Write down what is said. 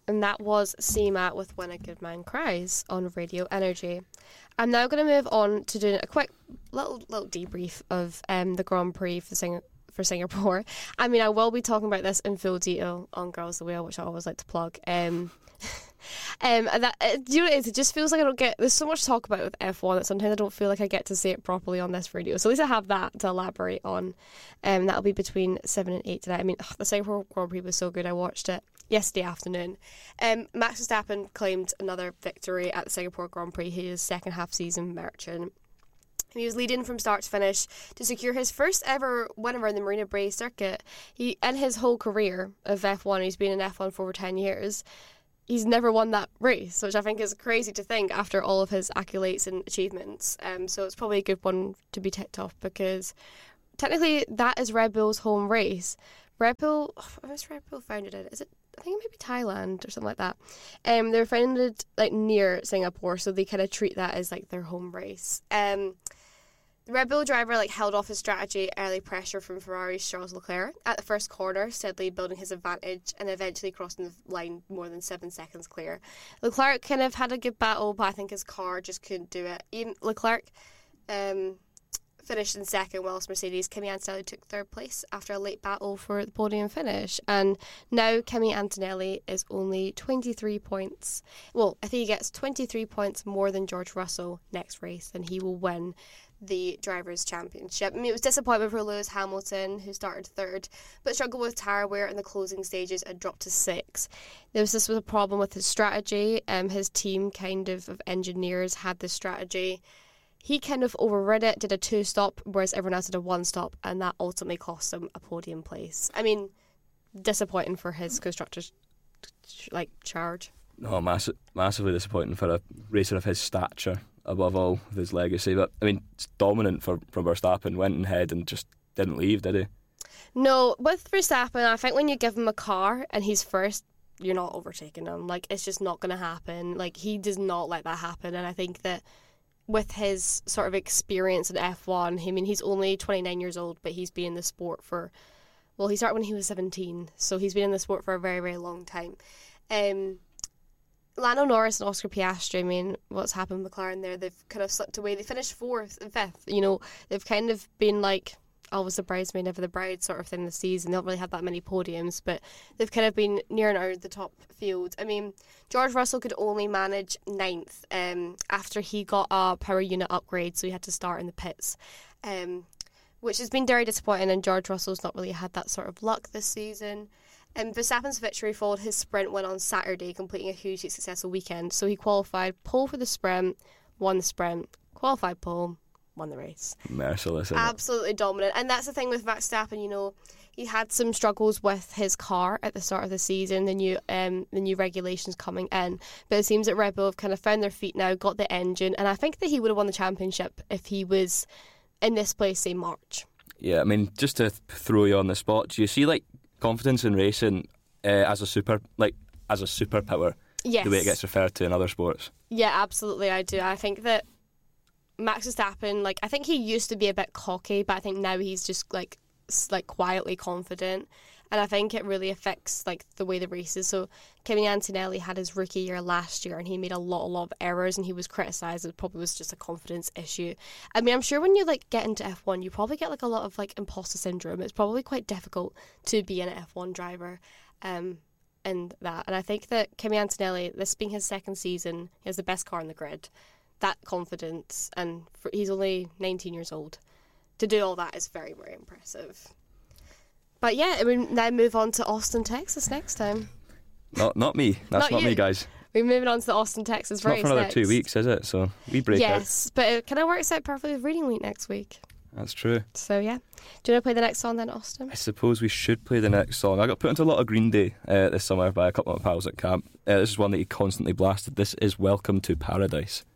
and that was SEMA with When a Good Man Cries on Radio Energy. I'm now going to move on to doing a quick little debrief of the Grand Prix for Singapore. I mean, I will be talking about this in full detail on Girls the Wheel, which I always like to plug. And that, do you know what it is? It just feels like I don't get... There's so much to talk about with F1 that sometimes I don't feel like I get to say it properly on this radio. So at least I have that to elaborate on. That'll be between 7 and 8 tonight. I mean, the Singapore Grand Prix was so good. I watched it yesterday afternoon. Max Verstappen claimed another victory at the Singapore Grand Prix. He is second half season merchant. He was leading from start to finish to secure his first ever win around the Marina Bay circuit. He, in his whole career of F1, he's been in F1 for over 10 years, he's never won that race, which I think is crazy to think after all of his accolades and achievements. So it's probably a good one to be ticked off, because technically that is Red Bull's home race. Red Bull, where's Red Bull founded in? Is it? I think it might be Thailand or something like that. They were founded like near Singapore, so they kind of treat that as like their home race. The Red Bull driver held off his strategy, early pressure from Ferrari's Charles Leclerc at the first corner, steadily building his advantage and eventually crossing the line more than 7 seconds clear. Leclerc kind of had a good battle, but I think his car just couldn't do it. Even Leclerc finished in second, whilst Mercedes' Kimi Antonelli took third place after a late battle for the podium finish. And now Kimi Antonelli is only 23 points. Well, I think he gets 23 points more than George Russell next race, and he will win the Drivers' Championship. I mean, it was disappointment for Lewis Hamilton, who started third, but struggled with tyre wear in the closing stages and dropped to 6. This was a problem with his strategy. His team of engineers had this strategy. He kind of overrid it, did a 2-stop, whereas everyone else did a 1-stop, and that ultimately cost him a podium place. I mean, disappointing for his constructor's charge. No, massively disappointing for a racer of his stature, above all, with his legacy. But I mean, it's dominant from Verstappen. Went ahead and just didn't leave, did he? No, with Verstappen, I think when you give him a car and he's first, you're not overtaking him. It's just not going to happen. He does not let that happen. And I think that with his sort of experience in F1, he's only 29 years old, but he's been in the sport for, well, he started when he was 17, so he's been in the sport for a very, very long time. Lando Norris and Oscar Piastri, I mean, what's happened with McLaren there? They've kind of slipped away. They finished 4th and 5th. They've kind of been always the bridesmaid, never the bride sort of thing this season. They don't really have that many podiums, but they've kind of been near and out of the top field. I mean, George Russell could only manage 9th after he got a power unit upgrade, so he had to start in the pits, which has been very disappointing, and George Russell's not really had that sort of luck this season. Verstappen's victory followed his sprint win on Saturday, completing a hugely successful weekend. So he qualified pole for the sprint, won the sprint, qualified pole, won the race. Merciless, absolutely dominant. And that's the thing with Max Verstappen, he had some struggles with his car at the start of the season, the new regulations coming in. But it seems that Red Bull have kind of found their feet now, got the engine, and I think that he would have won the championship if he was in this place, say, March. Yeah, I mean, just to throw you on the spot, do you see confidence in racing as a superpower? Yes. The way it gets referred to in other sports? Yeah, absolutely, I do. I think that Max Verstappen, I think he used to be a bit cocky, but I think now he's just quietly confident, and I think it really affects the way the races. So Kimi Antonelli had his rookie year last year, and he made a lot of errors, and he was criticised. It probably was just a confidence issue. I mean, I'm sure when you get into F1, you probably get a lot of imposter syndrome. It's probably quite difficult to be an F1 driver, and I think that Kimi Antonelli, this being his second season, he has the best car on the grid. That confidence, and he's only 19 years old. To do all that is very, very impressive. But yeah, we now move on to Austin, Texas next time. Not me. That's not me, guys. We're moving on to the Austin, Texas race. Not for another next. 2 weeks, is it? So we break out. Yes, but it kind of works out perfectly with Reading Week next week. That's true. So yeah. Do you want to play the next song then, Austin? I suppose we should play the next song. I got put into a lot of Green Day this summer by a couple of my pals at camp. This is one that he constantly blasted. This is Welcome to Paradise.